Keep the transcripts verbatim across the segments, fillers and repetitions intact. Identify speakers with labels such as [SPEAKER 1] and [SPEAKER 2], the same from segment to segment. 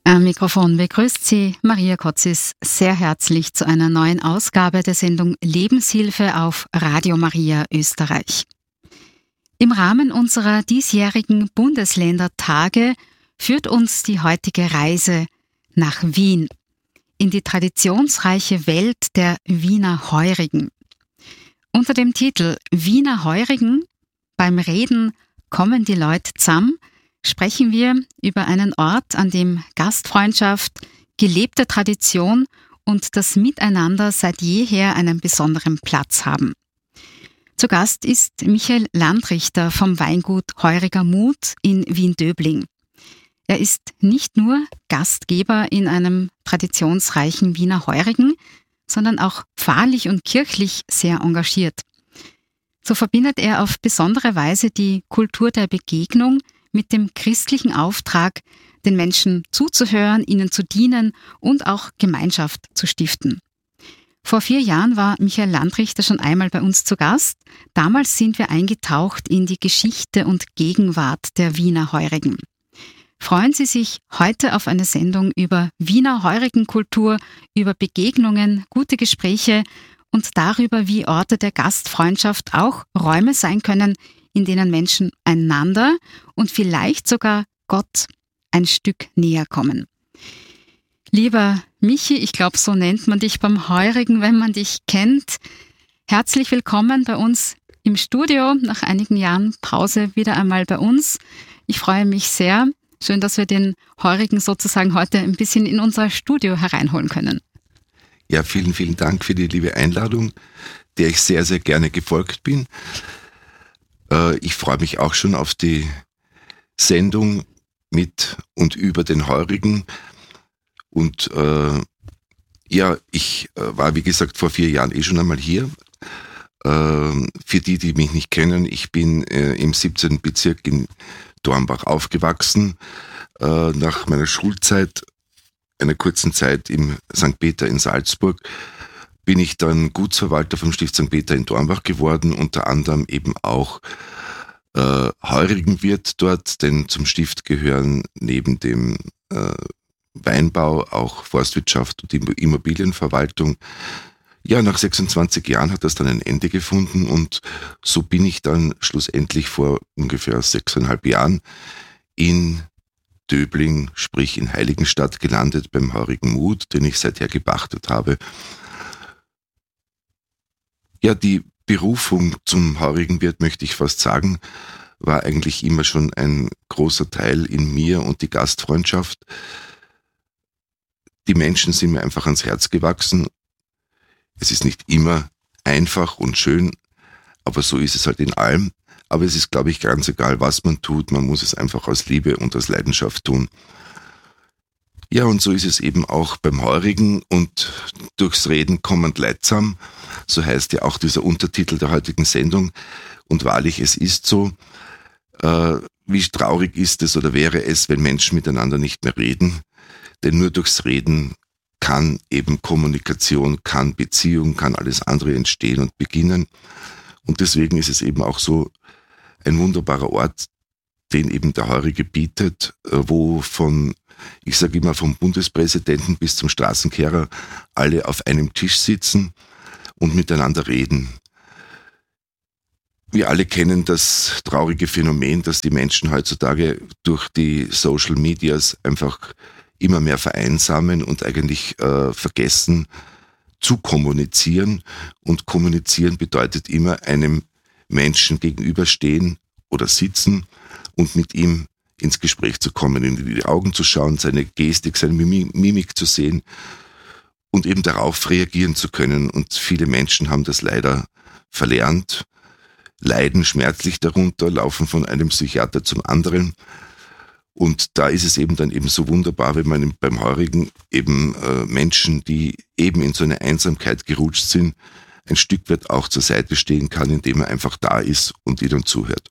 [SPEAKER 1] Am Mikrofon begrüßt Sie Maria Kotzis sehr herzlich zu einer neuen Ausgabe der Sendung Lebenshilfe auf Radio Maria Österreich. Im Rahmen unserer diesjährigen Bundesländertage führt uns die heutige Reise nach Wien, in die traditionsreiche Welt der Wiener Heurigen. Unter dem Titel Wiener Heurigen, beim Reden kommen die Leute zusammen, sprechen wir über einen Ort, an dem Gastfreundschaft, gelebte Tradition und das Miteinander seit jeher einen besonderen Platz haben. Zu Gast ist Michael Landrichter vom Weingut Heuriger Mut in Wien-Döbling. Er ist nicht nur Gastgeber in einem traditionsreichen Wiener Heurigen, sondern auch pfarrlich und kirchlich sehr engagiert. So verbindet er auf besondere Weise die Kultur der Begegnung mit dem christlichen Auftrag, den Menschen zuzuhören, ihnen zu dienen und auch Gemeinschaft zu stiften. Vor vier Jahren war Michael Landrichter schon einmal bei uns zu Gast. Damals sind wir eingetaucht in die Geschichte und Gegenwart der Wiener Heurigen. Freuen Sie sich heute auf eine Sendung über Wiener Heurigenkultur, über Begegnungen, gute Gespräche und darüber, wie Orte der Gastfreundschaft auch Räume sein können, in denen Menschen einander und vielleicht sogar Gott ein Stück näher kommen. Lieber Michi, ich glaube, so nennt man dich beim Heurigen, wenn man dich kennt. Herzlich willkommen bei uns im Studio, nach einigen Jahren Pause wieder einmal bei uns. Ich freue mich sehr. Schön, dass wir den Heurigen sozusagen heute ein bisschen in unser Studio hereinholen können.
[SPEAKER 2] Ja, vielen, vielen Dank für die liebe Einladung, der ich sehr, sehr gerne gefolgt bin. Ich freue mich auch schon auf die Sendung mit und über den Heurigen. Und äh, ja, ich äh, war, wie gesagt, vor vier Jahren eh schon einmal hier. Äh, für die, die mich nicht kennen, ich bin äh, im siebzehnten Bezirk in Dornbach aufgewachsen. Äh, nach meiner Schulzeit, einer kurzen Zeit im Sankt Peter in Salzburg, bin ich dann Gutsverwalter vom Stift Sankt Peter in Dornbach geworden, unter anderem eben auch äh, Heurigenwirt dort, denn zum Stift gehören neben dem äh, Weinbau auch Forstwirtschaft und Immobilienverwaltung. Ja, nach sechsundzwanzig Jahren hat das dann ein Ende gefunden und so bin ich dann schlussendlich vor ungefähr sechseinhalb Jahren in Döbling, sprich in Heiligenstadt, gelandet beim Heurigen Mut, den ich seither gepachtet habe. Ja, die Berufung zum Heurigenwirt, möchte ich fast sagen, war eigentlich immer schon ein großer Teil in mir und die Gastfreundschaft. Die Menschen sind mir einfach ans Herz gewachsen. Es ist nicht immer einfach und schön, aber so ist es halt in allem. Aber es ist, glaube ich, ganz egal, was man tut. Man muss es einfach aus Liebe und aus Leidenschaft tun. Ja, und so ist es eben auch beim Heurigen und durchs Reden kommen Leidsam. So heißt ja auch dieser Untertitel der heutigen Sendung. Und wahrlich, es ist so, äh, wie traurig ist es oder wäre es, wenn Menschen miteinander nicht mehr reden. Denn nur durchs Reden kann eben Kommunikation, kann Beziehung, kann alles andere entstehen und beginnen. Und deswegen ist es eben auch so ein wunderbarer Ort, den eben der Heurige bietet, wo von, ich sage immer, vom Bundespräsidenten bis zum Straßenkehrer alle auf einem Tisch sitzen und miteinander reden. Wir alle kennen das traurige Phänomen, dass die Menschen heutzutage durch die Social Medias einfach immer mehr vereinsamen und eigentlich äh, vergessen zu kommunizieren. Und kommunizieren bedeutet immer einem Menschen gegenüberstehen oder sitzen und mit ihm ins Gespräch zu kommen, in die Augen zu schauen, seine Gestik, seine Mimik zu sehen und eben darauf reagieren zu können. Und viele Menschen haben das leider verlernt, leiden schmerzlich darunter, laufen von einem Psychiater zum anderen. Und da ist es eben dann eben so wunderbar, wenn man beim Heurigen eben äh, Menschen, die eben in so eine Einsamkeit gerutscht sind, ein Stück weit auch zur Seite stehen kann, indem er einfach da ist und ihnen zuhört.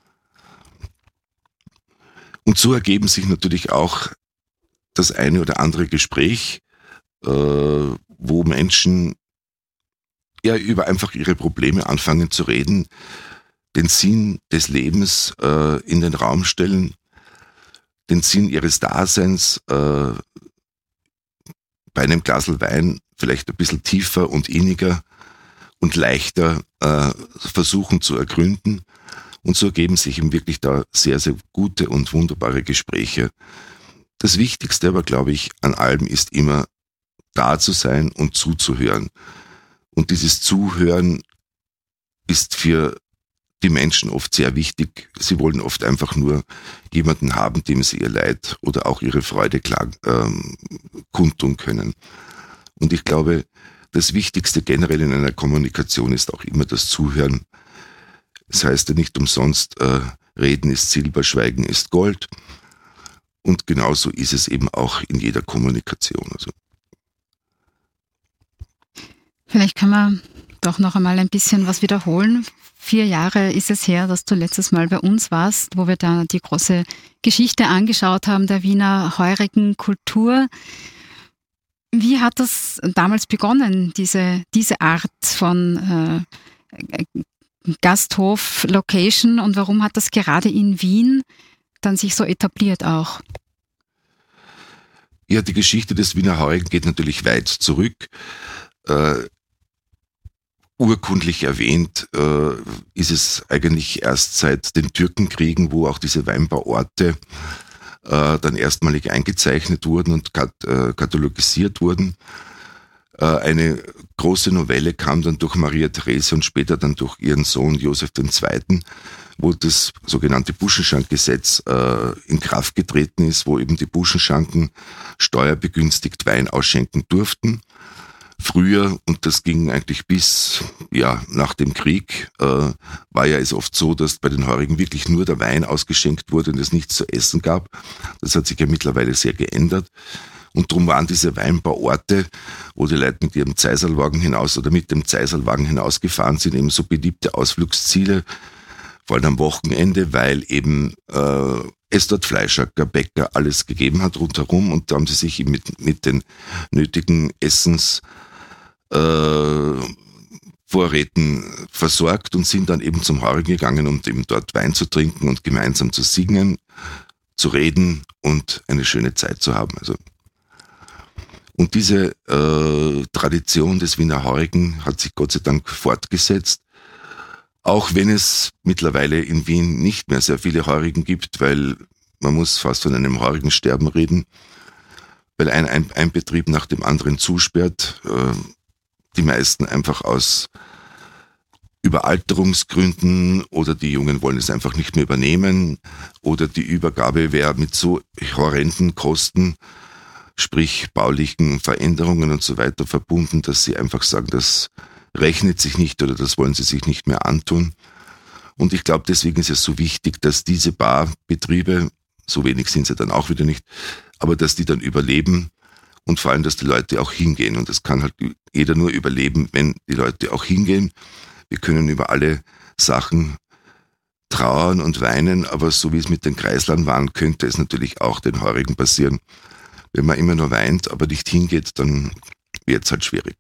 [SPEAKER 2] Und so ergeben sich natürlich auch das eine oder andere Gespräch, äh, wo Menschen ja über einfach ihre Probleme anfangen zu reden, den Sinn des Lebens äh, in den Raum stellen, den Sinn ihres Daseins äh, bei einem Glasl Wein vielleicht ein bisschen tiefer und inniger und leichter äh, versuchen zu ergründen. Und so ergeben sich eben wirklich da sehr, sehr gute und wunderbare Gespräche. Das Wichtigste aber, glaube ich, an allem ist immer da zu sein und zuzuhören. Und dieses Zuhören ist für die Menschen oft sehr wichtig. Sie wollen oft einfach nur jemanden haben, dem sie ihr Leid oder auch ihre Freude klar, ähm, kundtun können. Und ich glaube, das Wichtigste generell in einer Kommunikation ist auch immer das Zuhören. Es heißt ja nicht umsonst, äh, Reden ist Silber, Schweigen ist Gold. Und genauso ist es eben auch in jeder Kommunikation. Also.
[SPEAKER 1] Vielleicht können wir doch noch einmal ein bisschen was wiederholen. Vier Jahre ist es her, dass du letztes Mal bei uns warst, wo wir da die große Geschichte angeschaut haben der Wiener heurigen Kultur. Wie hat das damals begonnen, diese, diese Art von äh, Gasthof-Location, und warum hat das gerade in Wien dann sich so etabliert auch?
[SPEAKER 2] Ja, die Geschichte des Wiener Heurigen geht natürlich weit zurück. Äh, urkundlich erwähnt äh, ist es eigentlich erst seit den Türkenkriegen, wo auch diese Weinbauorte äh, dann erstmalig eingezeichnet wurden und kat- äh, katalogisiert wurden. Äh, eine große Novelle kam dann durch Maria Therese und später dann durch ihren Sohn Josef der Zweite., wo das sogenannte Buschenschankgesetz äh, in Kraft getreten ist, wo eben die Buschenschanken steuerbegünstigt Wein ausschenken durften. Früher, und das ging eigentlich bis ja nach dem Krieg, äh, war ja es oft so, dass bei den Heurigen wirklich nur der Wein ausgeschenkt wurde und es nichts zu essen gab. Das hat sich ja mittlerweile sehr geändert. Und darum waren diese Weinbauorte, wo die Leute mit ihrem Zeiserlwagen hinaus oder mit dem Zeiserlwagen hinausgefahren sind, eben so beliebte Ausflugsziele, vor allem am Wochenende, weil eben äh, es dort Fleischacker, Bäcker, alles gegeben hat rundherum, und da haben sie sich mit, mit den nötigen Essens äh, Vorräten versorgt und sind dann eben zum Heurigen gegangen, um eben dort Wein zu trinken und gemeinsam zu singen, zu reden und eine schöne Zeit zu haben. Also und diese äh, Tradition des Wiener Heurigen hat sich Gott sei Dank fortgesetzt. Auch wenn es mittlerweile in Wien nicht mehr sehr viele Heurigen gibt, weil man muss fast von einem Heurigensterben reden, weil ein, ein, ein Betrieb nach dem anderen zusperrt, äh, die meisten einfach aus Überalterungsgründen oder die Jungen wollen es einfach nicht mehr übernehmen oder die Übergabe wäre mit so horrenden Kosten, sprich baulichen Veränderungen und so weiter verbunden, dass sie einfach sagen, das rechnet sich nicht oder das wollen sie sich nicht mehr antun. Und ich glaube, deswegen ist es so wichtig, dass diese Barbetriebe, so wenig sind sie dann auch wieder nicht, aber dass die dann überleben und vor allem, dass die Leute auch hingehen. Und das kann halt jeder nur überleben, wenn die Leute auch hingehen. Wir können über alle Sachen trauern und weinen, aber so wie es mit den Kreislern war, könnte es natürlich auch den Heurigen passieren. Wenn man immer nur weint, aber nicht hingeht, dann wird es halt schwierig.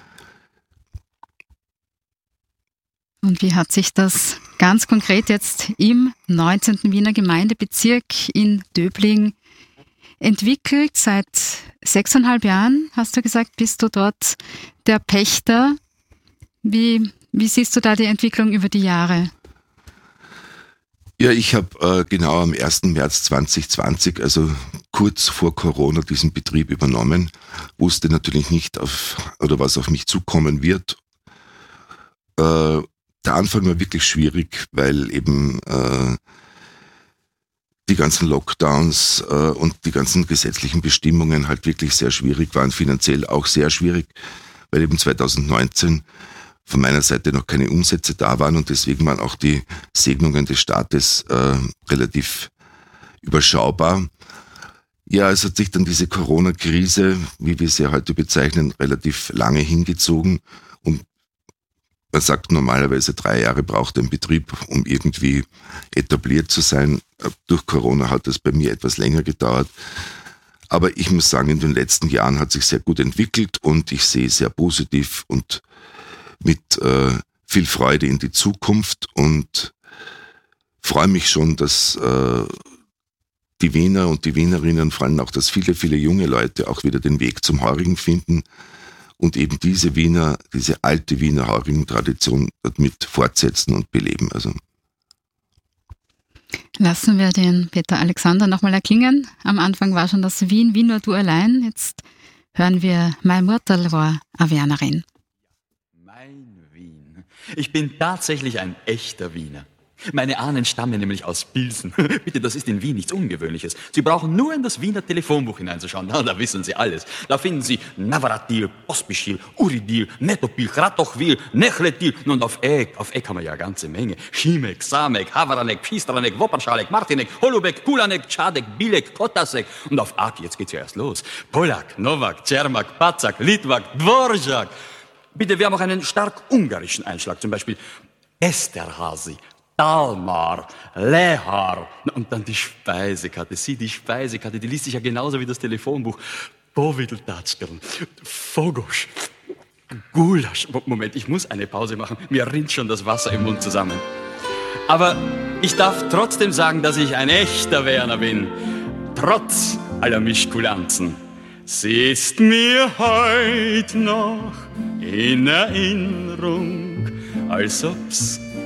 [SPEAKER 1] Und wie hat sich das ganz konkret jetzt im neunzehnten Wiener Gemeindebezirk in Döbling entwickelt? Seit sechseinhalb Jahren, hast du gesagt, bist du dort der Pächter. Wie, wie siehst du da die Entwicklung über die Jahre?
[SPEAKER 2] Ja, ich habe äh, genau am ersten März zweitausendzwanzig, also kurz vor Corona, diesen Betrieb übernommen. Wusste natürlich nicht, auf, oder was auf mich zukommen wird. Äh, der Anfang war wirklich schwierig, weil eben äh, die ganzen Lockdowns äh, und die ganzen gesetzlichen Bestimmungen halt wirklich sehr schwierig waren, finanziell auch sehr schwierig, weil eben zweitausendneunzehn von meiner Seite noch keine Umsätze da waren und deswegen waren auch die Segnungen des Staates äh, relativ überschaubar. Ja, es hat sich dann diese Corona-Krise, wie wir sie heute bezeichnen, relativ lange hingezogen und man sagt normalerweise, drei Jahre braucht ein Betrieb, um irgendwie etabliert zu sein. Durch Corona hat das bei mir etwas länger gedauert. Aber ich muss sagen, in den letzten Jahren hat sich sehr gut entwickelt und ich sehe sehr positiv und mit äh, viel Freude in die Zukunft und freue mich schon, dass äh, die Wiener und die Wienerinnen, vor allem auch, dass viele, viele junge Leute auch wieder den Weg zum Heurigen finden und eben diese Wiener, diese alte Wiener Heurigen-Tradition mit fortsetzen und beleben. Also
[SPEAKER 1] lassen wir den Peter Alexander nochmal erklingen. Am Anfang war schon das Wien, Wien nur du allein. Jetzt hören wir Mein Murterl war a Wienerin.
[SPEAKER 3] Mein Wien. Ich bin tatsächlich ein echter Wiener. Meine Ahnen stammen nämlich aus Pilsen. Bitte, das ist in Wien nichts Ungewöhnliches. Sie brauchen nur in das Wiener Telefonbuch hineinzuschauen. Da, da wissen Sie alles. Da finden Sie Navratil, Pospischil, Uridil, Netopil, Kratochwil, Nechletil. Und auf Eck, auf Eck haben wir ja eine ganze Menge. Schimek, Samek, Havaranek, Pistranek, Wopperschalek, Martinek, Holubek, Kulanek, Czadek, Bilek, Kotasek. Und auf Ak, jetzt geht's ja erst los. Polak, Novak, Czermak, Pacak, Litwak, Dvorak. Bitte, wir haben auch einen stark ungarischen Einschlag. Zum Beispiel Esterhazy, Dalmar, Lehar. Und dann die Speisekarte. Sieh, die Speisekarte, die liest sich ja genauso wie das Telefonbuch. Bovideltatschkern, Fogosch, Gulasch. Moment, ich muss eine Pause machen. Mir rinnt schon das Wasser im Mund zusammen. Aber ich darf trotzdem sagen, dass ich ein echter Werner bin. Trotz aller Mischkulanzen. Sie ist mir heut noch in Erinnerung, als ob's